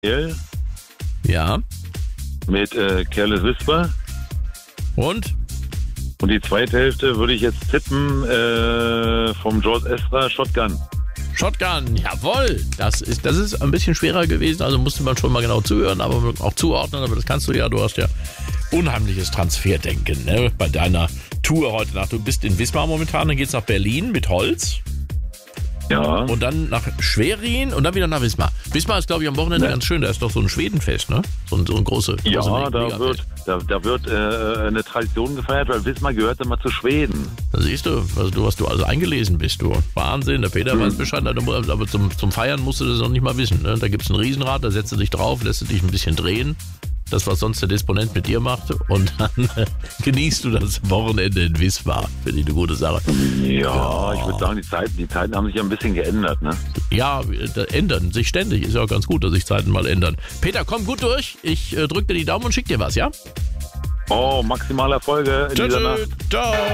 Daniel Ja. mit Careless Whisper. Und? Und die zweite Hälfte würde ich jetzt tippen vom George Ezra, Shotgun. Shotgun, jawohl. Das ist ein bisschen schwerer gewesen, also musste man schon mal genau zuhören, aber auch zuordnen, aber das kannst du ja. Du hast ja unheimliches Transferdenken, ne? Bei deiner Tour heute Nacht. Du bist in Wismar momentan, dann geht's nach Berlin mit Holz. Ja. Und dann nach Schwerin und dann wieder nach Wismar. Wismar ist, glaube ich, am Wochenende ganz schön. Da ist doch so ein Schwedenfest, ne? So ein große Ja, Megafest. da wird eine Tradition gefeiert, weil Wismar gehört immer zu Schweden. Da siehst du, was du also eingelesen bist, du. Wahnsinn, der Peter weiß Bescheid, aber zum Feiern musst du das noch nicht mal wissen. Ne? Da gibt es ein Riesenrad, da setzt du dich drauf, lässt du dich ein bisschen drehen. Das, was sonst der Disponent mit dir macht. Und dann genießt du das Wochenende in Wismar. Finde ich eine gute Sache. Ja, ich würde sagen, die Zeiten haben sich ja ein bisschen geändert, ne? Ja, ändern sich ständig. Ist ja auch ganz gut, dass sich Zeiten mal ändern. Peter, komm gut durch. Ich drück dir die Daumen und schick dir was, ja? Oh, maximale Erfolge in dieser Nacht. Ciao.